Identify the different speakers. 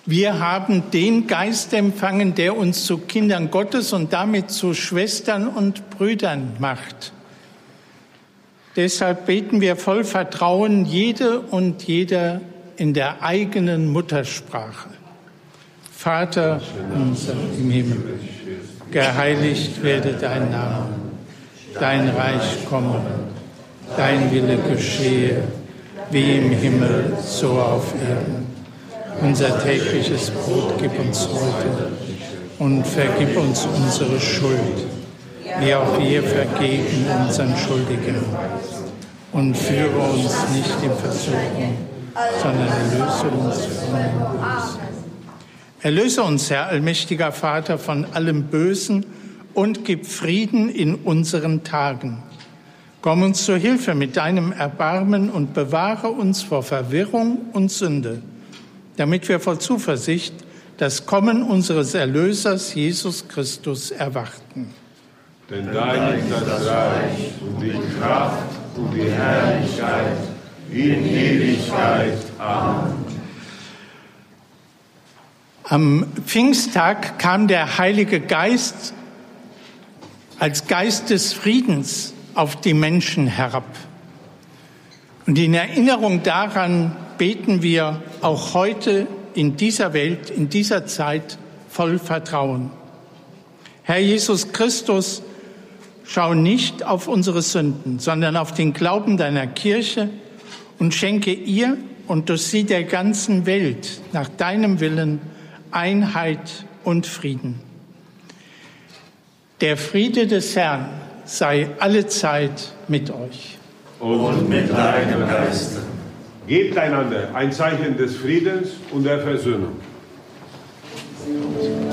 Speaker 1: Wir haben den Geist empfangen, der uns zu Kindern Gottes und damit zu Schwestern und Brüdern macht. Deshalb beten wir voll Vertrauen, jede und jeder in der eigenen Muttersprache. Vater unser im Himmel, geheiligt werde dein Name, dein Reich komme, dein Wille geschehe, wie im Himmel, so auf Erden. Unser tägliches Brot gib uns heute und vergib uns unsere Schuld, wie auch wir vergeben unseren Schuldigen. Und führe uns nicht in Versuchung, sondern erlöse uns von dem Bösen. Erlöse uns, Herr allmächtiger Vater, von allem Bösen und gib Frieden in unseren Tagen. Komm uns zur Hilfe mit deinem Erbarmen und bewahre uns vor Verwirrung und Sünde, damit wir voll Zuversicht das Kommen unseres Erlösers Jesus Christus erwarten.
Speaker 2: Denn dein ist das Reich und die Kraft und die Herrlichkeit in Ewigkeit. Amen.
Speaker 1: Am Pfingsttag kam der Heilige Geist als Geist des Friedens auf die Menschen herab. Und in Erinnerung daran beten wir auch heute in dieser Welt, in dieser Zeit voll Vertrauen. Herr Jesus Christus, schau nicht auf unsere Sünden, sondern auf den Glauben deiner Kirche und schenke ihr und durch sie der ganzen Welt nach deinem Willen Einheit und Frieden. Der Friede des Herrn sei allezeit mit euch.
Speaker 2: Und mit deinem Geiste.
Speaker 3: Gebt einander ein Zeichen des Friedens und der Versöhnung.